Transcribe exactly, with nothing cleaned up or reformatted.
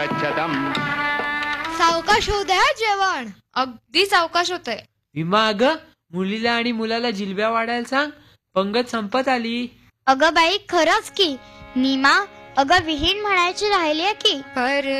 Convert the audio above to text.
सावकाश होऊ द्या जेवण. अगदी सावकाश होतंय. विमा अगं मुलीला आणि मुलाला जिलब्या वाढायला सांग, पंगत संपत आली. अगं बाई खरंच की. नीमा अगं विहीन म्हणायची राहिली की. अरे